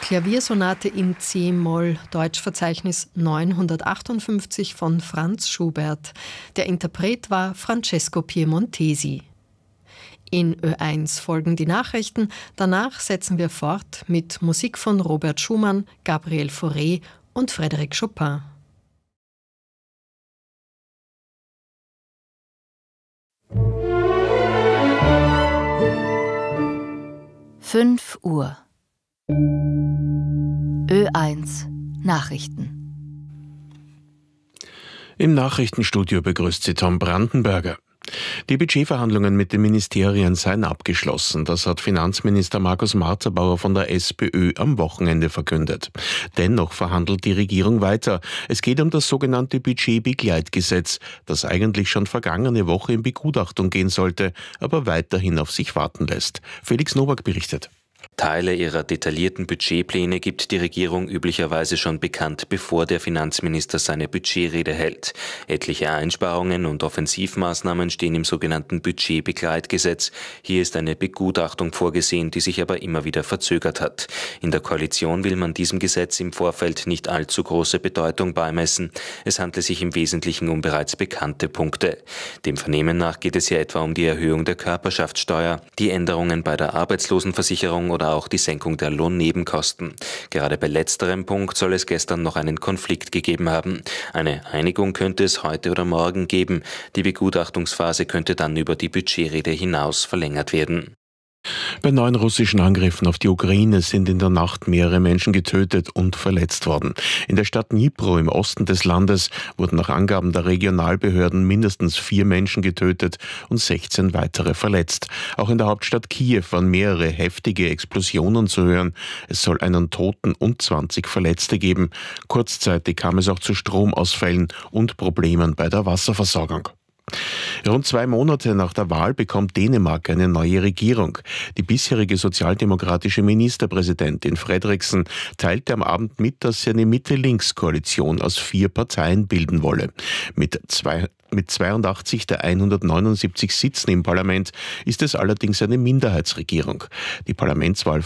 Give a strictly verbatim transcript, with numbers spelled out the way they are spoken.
Klaviersonate in C-Moll, Deutschverzeichnis neunhundertachtundfünfzig von Franz Schubert. Der Interpret war Francesco Piemontesi. In Ö eins folgen die Nachrichten. Danach setzen wir fort mit Musik von Robert Schumann, Gabriel Fauré und Frédéric Chopin. fünf Uhr. Ö eins Nachrichten. Im Nachrichtenstudio begrüßt sie Tom Brandenberger. Die Budgetverhandlungen mit den Ministerien seien abgeschlossen. Das hat Finanzminister Markus Marzabauer von der SPÖ am Wochenende verkündet. Dennoch verhandelt die Regierung weiter. Es geht um das sogenannte Budgetbegleitgesetz, das eigentlich schon vergangene Woche in Begutachtung gehen sollte, aber weiterhin auf sich warten lässt. Felix Nowak berichtet. Teile ihrer detaillierten Budgetpläne gibt die Regierung üblicherweise schon bekannt, bevor der Finanzminister seine Budgetrede hält. Etliche Einsparungen und Offensivmaßnahmen stehen im sogenannten Budgetbegleitgesetz. Hier ist eine Begutachtung vorgesehen, die sich aber immer wieder verzögert hat. In der Koalition will man diesem Gesetz im Vorfeld nicht allzu große Bedeutung beimessen. Es handelt sich im Wesentlichen um bereits bekannte Punkte. Dem Vernehmen nach geht es ja etwa um die Erhöhung der Körperschaftssteuer, die Änderungen bei der Arbeitslosenversicherung oder auch die Senkung der Lohnnebenkosten. Gerade bei letzterem Punkt soll es gestern noch einen Konflikt gegeben haben. Eine Einigung könnte es heute oder morgen geben. Die Begutachtungsphase könnte dann über die Budgetrede hinaus verlängert werden. Bei neuen russischen Angriffen auf die Ukraine sind in der Nacht mehrere Menschen getötet und verletzt worden. In der Stadt Dnipro im Osten des Landes wurden nach Angaben der Regionalbehörden mindestens vier Menschen getötet und sechzehn weitere verletzt. Auch in der Hauptstadt Kiew waren mehrere heftige Explosionen zu hören. Es soll einen Toten und zwanzig Verletzte geben. Kurzzeitig kam es auch zu Stromausfällen und Problemen bei der Wasserversorgung. Rund zwei Monate nach der Wahl bekommt Dänemark eine neue Regierung. Die bisherige sozialdemokratische Ministerpräsidentin Frederiksen teilte am Abend mit, dass sie eine Mitte-Links-Koalition aus vier Parteien bilden wolle. Mit zwei Mit zweiundachtzig der hundertneunundsiebzig Sitzen im Parlament ist es allerdings eine Minderheitsregierung. Die Parlamentswahl